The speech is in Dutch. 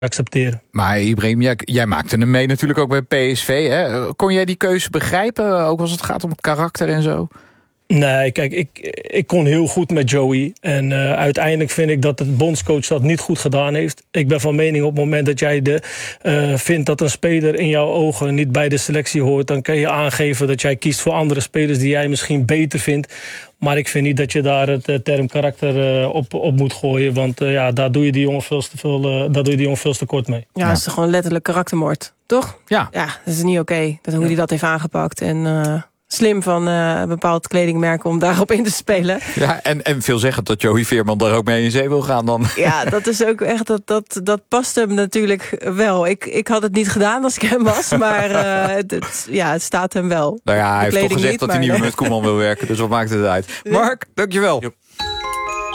accepteren. Maar Ibrahim, jij maakte hem mee natuurlijk ook bij PSV. Hè? Kon jij die keuze begrijpen, ook als het gaat om het karakter en zo? Nee, kijk, ik kon heel goed met Joey. En uiteindelijk vind ik dat de bondscoach dat niet goed gedaan heeft. Ik ben van mening op het moment dat jij vindt dat een speler in jouw ogen niet bij de selectie hoort, dan kan je aangeven dat jij kiest voor andere spelers die jij misschien beter vindt. Maar ik vind niet dat je daar het term karakter op moet gooien. Want daar doe je die jongen veel te kort mee. Ja, dat is gewoon letterlijk karaktermoord, toch? Ja. Ja, dat is niet oké. Hoe hij dat heeft aangepakt. En slim van een bepaald kledingmerk om daarop in te spelen. Ja, en veel zeggen dat Joey Veerman daar ook mee in zee wil gaan dan. Ja, dat is ook echt, dat past hem natuurlijk wel. Ik had het niet gedaan als ik hem was, maar het staat hem wel. Nou ja, hij heeft toch gezegd dat hij niet meer met Koeman wil werken, dus wat maakt het uit. Mark, dankjewel. Yep.